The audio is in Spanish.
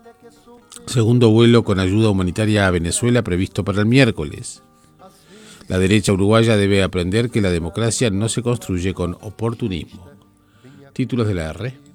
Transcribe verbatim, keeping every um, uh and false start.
Segundo vuelo con ayuda humanitaria a Venezuela previsto para el miércoles. La derecha uruguaya debe aprender que la democracia no se construye con oportunismo. Títulos de la R.